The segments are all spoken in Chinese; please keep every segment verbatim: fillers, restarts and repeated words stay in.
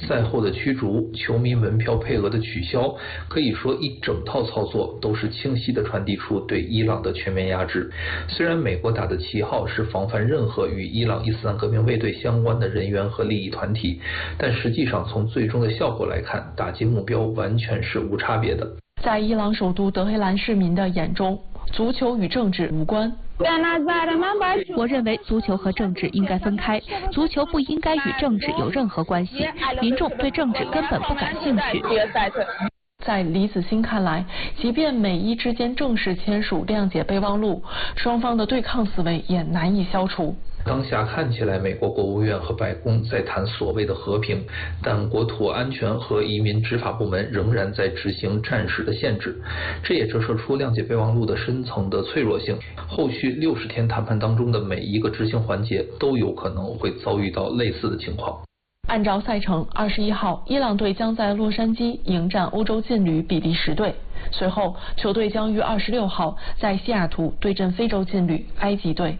赛后的驱逐、球迷门票配额的取消，可以说一整套操作都是清晰地传递出对伊朗的全面压制。虽然美国打的旗号是防范任何与伊朗伊斯兰革命卫队相关的人员和利益团体，但实际上从最终的效果来看，打击目标完全是无差别的。 在伊朗首都德黑兰市民的眼中，足球与政治无关。 我认为足球和政治应该分开，足球不应该与政治有任何关系，民众对政治根本不感兴趣。 在李子欣看来，即便美伊之间正式签署谅解备忘录，双方的对抗思维也难以消除。 当下看起来，美国国务院和白宫在谈所谓的和平，但国土安全和移民执法部门仍然在执行战时的限制，这也折射出谅解备忘录的深层的脆弱性。后续六十天谈判当中的每一个执行环节都有可能会遭遇到类似的情况。 按照赛程，二十一号，伊朗队将在洛杉矶迎战欧洲劲旅比利时队，随后球队将于二十六号在西雅图对阵非洲劲旅埃及队。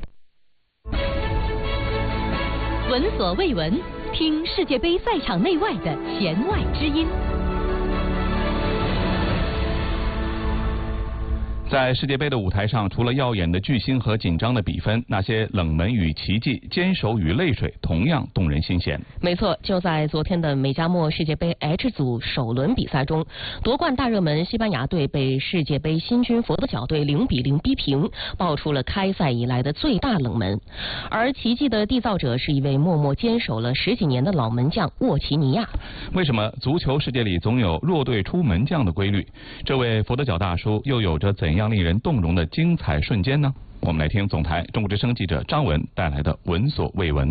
闻所未闻，听世界杯赛场内外的弦外之音。 在世界杯的舞台上，除了耀眼的巨星和紧张的比分，那些冷门与奇迹、坚守与泪水同样动人心弦。 没错，就在昨天的美加墨世界杯 H 组首轮比赛中，夺冠大热门西班牙队被世界杯新军佛得角队零比零逼平，爆出了开赛以来的最大冷门。而奇迹的缔造者是一位默默坚守了十几年的老门将沃齐尼亚。 为什么足球世界里总有弱队出门将的规律？这位佛得角大叔又有着怎样令人动容的精彩瞬间呢？我们来听总台中国之声记者张文带来的闻所未闻。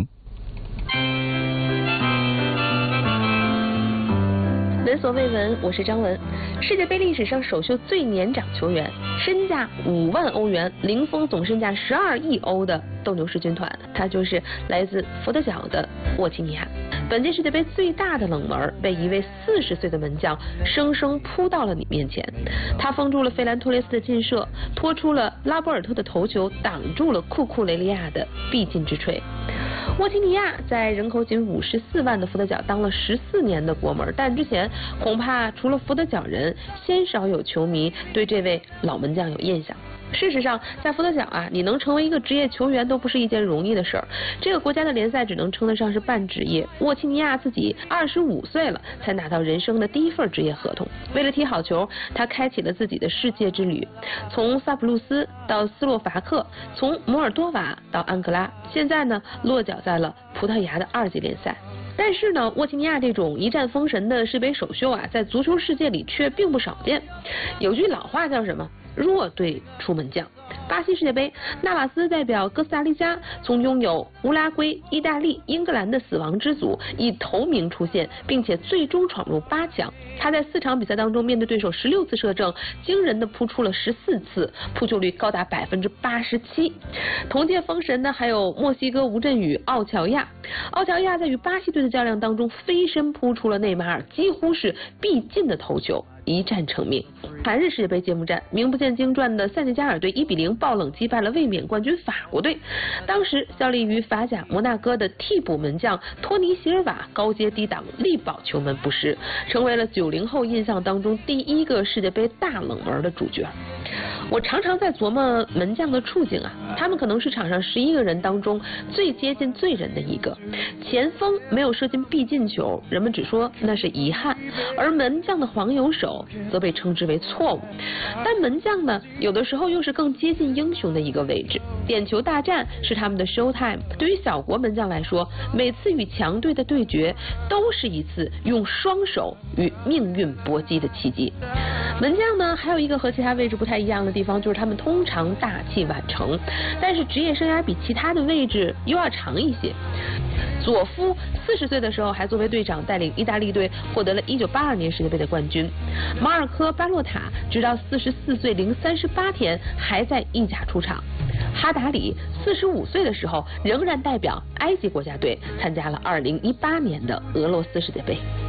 闻所未闻，我是张文。世界杯历史上首秀最年长球员，身价五万欧元，零封总身价十二亿欧的斗牛士军团，他就是来自佛得角的沃齐尼亚。本届世界杯最大的冷门被一位四十岁的门将生生扑到了你面前，他封住了费兰托雷斯的劲射，拖出了拉波尔特的头球，挡住了库库雷利亚的必进之锤。沃齐尼亚在人口仅五十四万的佛得角当了十四年的国门，但之前恐怕除了佛得角人，鲜少有球迷对这位老门将有印象。事实上，在佛得角啊，你能成为一个职业球员都不是一件容易的事儿。这个国家的联赛只能称得上是半职业。沃齐尼亚自己二十五岁了，才拿到人生的第一份职业合同。为了踢好球，他开启了自己的世界之旅，从萨普鲁斯到斯洛伐克，从摩尔多瓦到安哥拉，现在呢，落脚在了葡萄牙的二级联赛。但是呢，沃齐尼亚这种一战封神的世杯首秀啊，在足球世界里却并不少见。有句老话叫什么？弱队出门将。巴西世界杯，纳瓦斯代表哥斯达黎加从拥有乌拉圭、意大利、英格兰的死亡之组以头名出现，并且最终闯入八强。他在四场比赛当中面对对手十六次射正，惊人的扑出了十四次，扑救率高达百分之八十七。同届封神呢还有墨西哥吴镇宇、奥乔亚。奥乔亚在与巴西队的较量当中飞身扑出了内马尔几乎是必进的头球，一战成名。韩日世界杯揭幕战，名不见经传的塞内加尔队一比零爆冷击败了卫冕冠军法国队。当时效力于法甲摩纳哥的替补门将托尼席尔瓦高阶低挡，力保球门不失，成为了九零后印象当中第一个世界杯大冷门的主角。我常常在琢磨门将的处境啊，他们可能是场上十一个人当中最接近罪人的一个。前锋没有射进必进球，人们只说那是遗憾，而门将的黄油手则被称之为错误。但门将呢，有的时候又是更接近英雄的一个位置。点球大战是他们的 show time， 对于小国门将来说，每次与强队的对决都是一次用双手与命运搏击的契机。门将呢，还有一个和其他位置不太一样的地方，就是他们通常大器晚成，但是职业生涯比其他的位置又要长一些。佐夫四十岁的时候还作为队长带领意大利队获得了一九八二年世界杯的冠军。马尔科巴洛塔直到四十四岁零三十八天还在意甲出场。哈达里四十五岁的时候仍然代表埃及国家队参加了二零一八年的俄罗斯世界杯。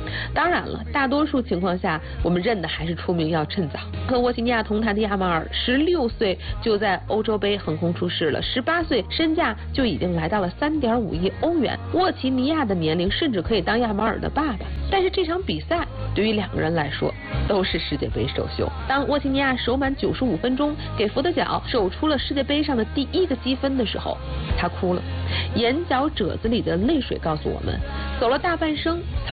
当然了，大多数情况下，我们认的还是出名要趁早。和沃齐尼亚同台的亚马尔，十六岁就在欧洲杯横空出世了，十八岁身价就已经来到了三点五亿欧元。沃齐尼亚的年龄甚至可以当亚马尔的爸爸。但是这场比赛对于两个人来说都是世界杯首秀。当沃齐尼亚守满九十五分钟，给佛得角守出了世界杯上的第一个积分的时候，他哭了，眼角褶子里的泪水告诉我们，走了大半生。